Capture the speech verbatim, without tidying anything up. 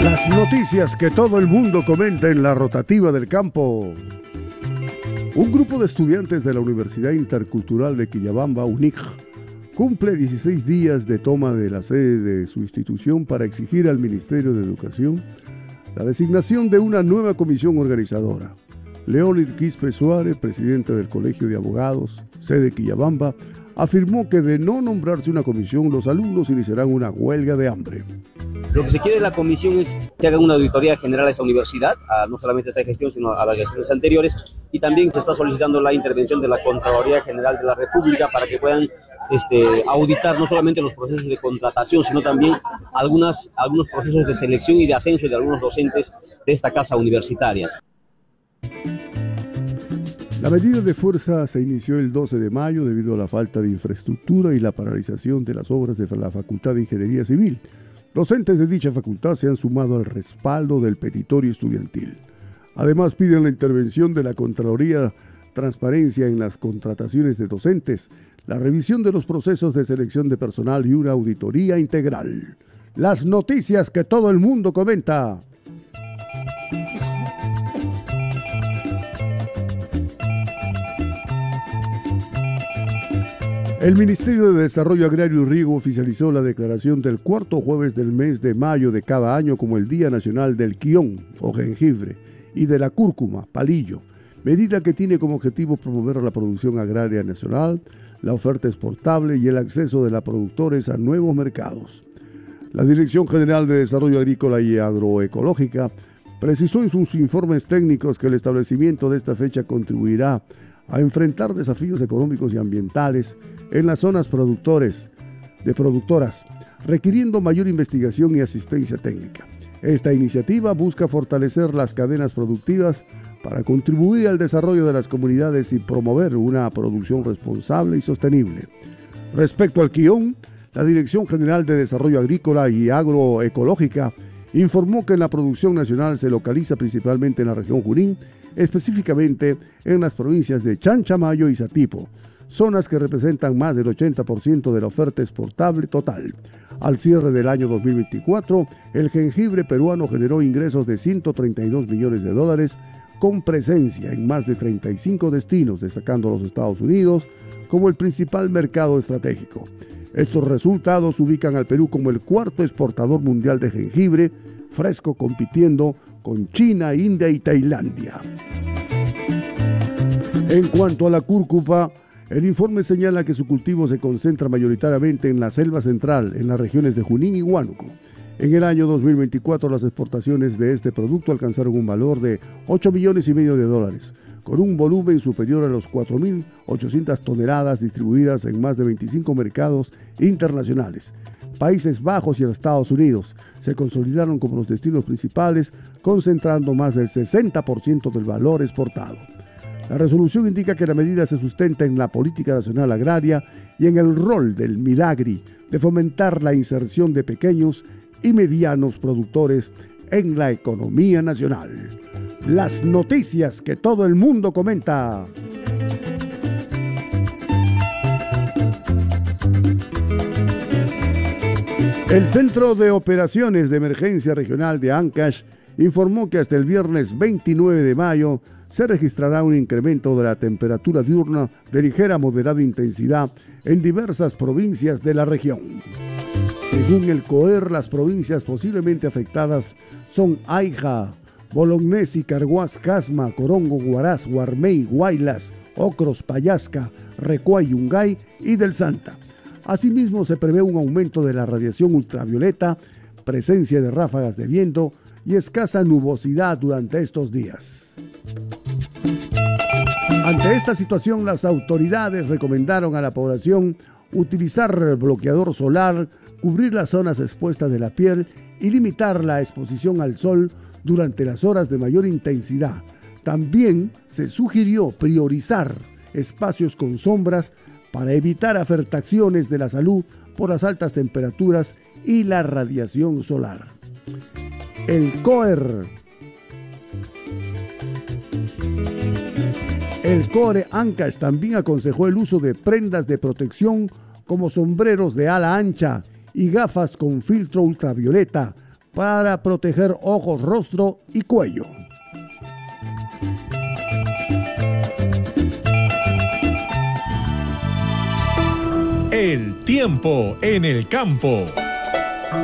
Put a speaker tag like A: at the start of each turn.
A: Las noticias que todo el mundo comenta en la rotativa del campo. Un grupo de estudiantes de la Universidad Intercultural de Quillabamba, U N I C, cumple dieciséis días de toma de la sede de su institución para exigir al Ministerio de Educación la designación de una nueva comisión organizadora. Leonid Quispe Suárez, presidente del Colegio de Abogados, sede Quillabamba, afirmó que de no nombrarse una comisión, los alumnos iniciarán una huelga de hambre.
B: Lo que se quiere de la comisión es que hagan una auditoría general a esta universidad, a no solamente a esta gestión, sino a las gestiones anteriores, y también se está solicitando la intervención de la Contraloría General de la República para que puedan este, auditar no solamente los procesos de contratación, sino también algunas, algunos procesos de selección y de ascenso de algunos docentes de esta casa universitaria.
A: La medida de fuerza se inició el doce de mayo debido a la falta de infraestructura y la paralización de las obras de la Facultad de Ingeniería Civil. Docentes de dicha facultad se han sumado al respaldo del petitorio estudiantil. Además, piden la intervención de la Contraloría, transparencia en las contrataciones de docentes, la revisión de los procesos de selección de personal y una auditoría integral. Las noticias que todo el mundo comenta. El Ministerio de Desarrollo Agrario y Riego oficializó la declaración del cuarto jueves del mes de mayo de cada año como el Día Nacional del Quión o jengibre y de la cúrcuma, palillo, medida que tiene como objetivo promover la producción agraria nacional, la oferta exportable y el acceso de los productores a nuevos mercados. La Dirección General de Desarrollo Agrícola y Agroecológica precisó en sus informes técnicos que el establecimiento de esta fecha contribuirá a enfrentar desafíos económicos y ambientales en las zonas productores de productoras, requiriendo mayor investigación y asistencia técnica. Esta iniciativa busca fortalecer las cadenas productivas para contribuir al desarrollo de las comunidades y promover una producción responsable y sostenible. Respecto al quión, la Dirección General de Desarrollo Agrícola y Agroecológica informó que la producción nacional se localiza principalmente en la región Junín, específicamente en las provincias de Chanchamayo y Satipo, zonas que representan más del ochenta por ciento de la oferta exportable total. Al cierre del año dos mil veinticuatro, el jengibre peruano generó ingresos de ciento treinta y dos millones de dólares, con presencia en más de treinta y cinco destinos, destacando los Estados Unidos como el principal mercado estratégico. Estos resultados ubican al Perú como el cuarto exportador mundial de jengibre fresco, compitiendo con China, India y Tailandia. En cuanto a la cúrcuma, el informe señala que su cultivo se concentra mayoritariamente en la selva central, en las regiones de Junín y Huánuco. En el año dos mil veinticuatro, las exportaciones de este producto alcanzaron un valor de ocho millones y medio de dólares, con un volumen superior a los cuatro mil ochocientas toneladas distribuidas en más de veinticinco mercados internacionales. Países Bajos y Estados Unidos se consolidaron como los destinos principales, concentrando más del sesenta por ciento del valor exportado. La resolución indica que la medida se sustenta en la política nacional agraria y en el rol del Milagri de fomentar la inserción de pequeños y medianos productores en la economía nacional. Las noticias que todo el mundo comenta. El Centro de Operaciones de Emergencia Regional de Ancash informó que hasta el viernes veintinueve de mayo se registrará un incremento de la temperatura diurna de ligera a moderada intensidad en diversas provincias de la región. Según el COER, las provincias posiblemente afectadas son Aija, Bolognesi, Carguás, Casma, Corongo, Huaraz, Guarmey, Guaylas, Ocros, Payasca, Recuay, Yungay y del Santa. Asimismo, se prevé un aumento de la radiación ultravioleta, presencia de ráfagas de viento y escasa nubosidad durante estos días. Ante esta situación, las autoridades recomendaron a la población utilizar bloqueador solar, cubrir las zonas expuestas de la piel y limitar la exposición al sol durante las horas de mayor intensidad. También se sugirió priorizar espacios con sombras para evitar afectaciones de la salud por las altas temperaturas y la radiación solar. El COER El COER Ancash también aconsejó el uso de prendas de protección como sombreros de ala ancha y gafas con filtro ultravioleta para proteger ojos, rostro y cuello.
C: El tiempo en el campo.